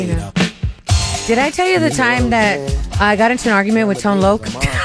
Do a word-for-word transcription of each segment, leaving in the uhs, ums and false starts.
Did I tell you the time that I got into an argument with Tone Loc?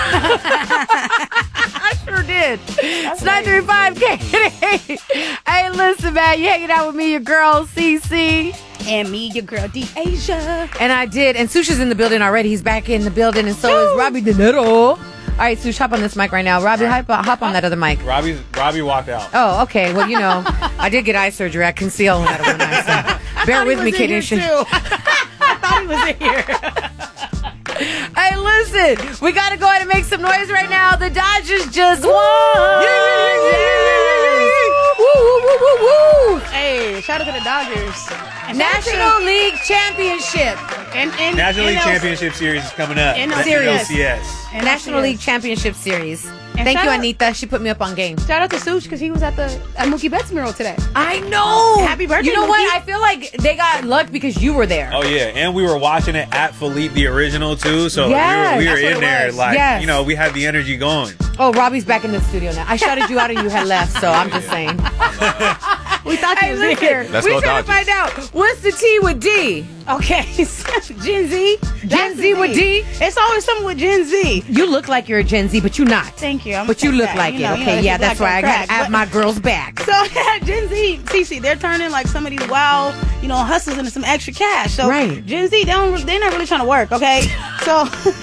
I sure did. It's nine three five K. Hey, listen, man, you hanging out with me, your girl, C C. And me, your girl, D-Asia. And I did. And Sush is in the building already. He's back in the building, and so Woo! is Robbie De Niro. All right, Sush, hop on this mic right now. Robbie, right. hop, hop on that other mic. Robbie, Robbie walked out. Oh, okay. Well, you know, I did get eye surgery. I conceal that one eye, so bear with me, Kid Nation. I thought he was in here. Hey, listen, we got to go ahead and make some noise right now. The Dodgers just won. Yeah, yeah, yeah, yeah. Woo, woo, woo, woo, woo. Hey, shout out to the Dodgers. And National League Championship. And, and, National League N L C Championship Series is coming up. N L C S. N L C S. And National League Championship Series. And Thank you, out, Anita. She put me up on game. Shout out to Sush because he was at the at Mookie Betts mural today. I know. Happy birthday, You know Mookie. what? I feel like they got luck because you were there. Oh yeah, and we were watching it at Philippe the original too, so Yes, we were, we were that's what in it there was. like Yes. you know we had the energy going. Oh, Robbie's back in the studio now. I shouted you out and you had left, so I'm just saying. We thought you Hey, was look here. here. Let's we go trying to Dodgers. find out what's the T with D. Okay, Gen Z. Gen That's Z the with D? It's always something with Gen Z. You look like you're a Gen Z, but you're not. Thank you. I'm But you gonna look say like that. it. You know, you Okay, know, yeah, it's that's black why I don't got to crack. have But- my girls back. So Gen Z, Cece, they're turning like some of these wild, you know, hustlers into some extra cash. So Right. Gen Z, they don't, they're not really trying to work. Okay, so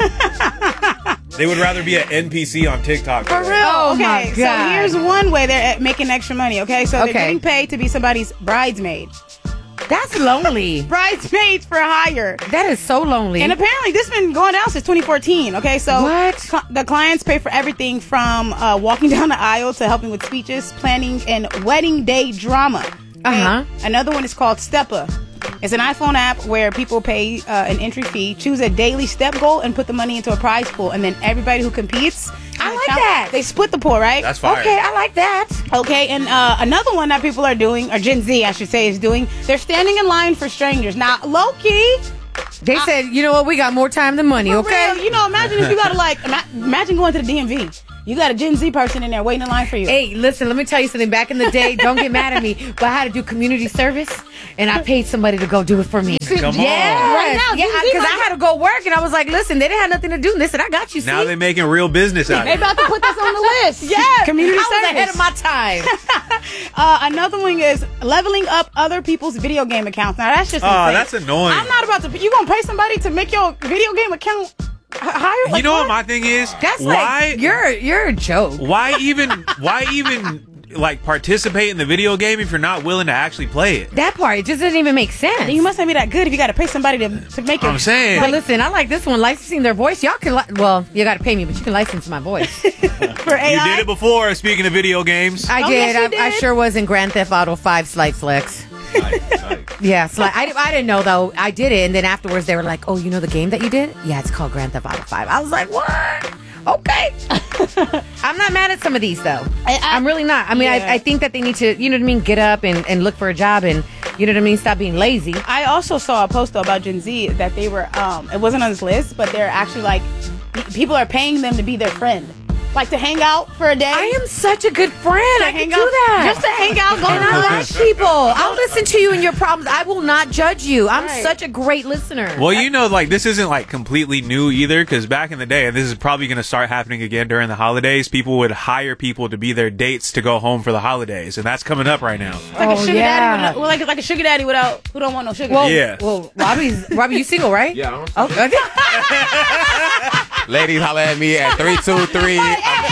They would rather be an N P C on TikTok. for today. real. Oh, okay, my so God. here's one way they're at making extra money. Okay, so Okay. they're getting paid to be somebody's bridesmaid, That's lonely. bridesmaids for hire. That is so lonely. And apparently, this has been going down since twenty fourteen. Okay, so What? cl- the clients pay for everything from uh, walking down the aisle to helping with speeches, planning, and wedding day drama. Okay? Uh-huh. Another one is called Steppa. It's an iPhone app where people pay uh, an entry fee, choose a daily step goal, and put the money into a prize pool. And then everybody who competes, I in the like count- that. They split the pool, right? That's fire. Okay, I like that. Okay, and uh, another one that people are doing, or Gen Z, I should say, is doing, they're standing in line for strangers. Now, low-key, They said, you know what, we got more time than money, for okay? real, you know, imagine if you got to, like, ima- imagine going to the D M V. You got a Gen Z person in there waiting in line for you. Hey, listen, let me tell you something. Back in the day, don't get mad at me, but I had to do community service, and I paid somebody to go do it for me. Come on. Yeah, Right now, yeah, Gen Z because I might- had to go work, and I was like, listen, they didn't have nothing to do. And they said, I got you, see? Now they're making real business out of They it. about to put this on the list. Yes, Community I was service. ahead of my time. Uh, another one is leveling up other people's video game accounts. Now, that's just Oh, insane. that's annoying. I'm not about to... You going to pay somebody to make your video game account h- higher? Like, You know what my thing is? That's why? like, you're, you're a joke. why even? Why even? Like participate in the video game if you're not willing to actually play it? That part, it just doesn't even make sense. You must not be that good if you got to pay somebody to, to make your... I'm saying. But listen, I like this one, licensing their voice. Y'all can, li- well, you got to pay me, but you can license my voice. For A I. You did it before. Speaking of video games, I Oh, did. yes, you I, I did. sure was in Grand Theft Auto five Slight Flex. Nice, nice. Yeah, Sli- I, di- I didn't know, though. I did it, and then afterwards they were like, oh, you know the game that you did? Yeah, it's called Grand Theft Auto five. I was like, what? Okay. I'm not mad at some of these, though. I- I- I'm really not. I mean, Yeah. I, I think that they need to, you know what I mean, get up and, and look for a job and, you know what I mean, stop being lazy. I also saw a post though about Gen Z that they were, um, it wasn't on this list, but they're actually like, pe- people are paying them to be their friend. Like to hang out for a day. I am such a good friend. To I hang can do out- that. Just to hang out, go And I to like lunch. people. I'll listen to you and your problems. I will not judge you. I'm Right. such a great listener. well, you know, like this isn't like completely new either. Because back in the day, and this is probably going to start happening again during the holidays, people would hire people to be their dates to go home for the holidays, and that's coming up right now. Like a Oh, sugar yeah. daddy, with no, well, like like a sugar daddy without who don't want no sugar. Well, Yeah. well, Robbie's Robbie, you single, right? Yeah, I don't Oh, okay. Ladies, holler at me at three two three.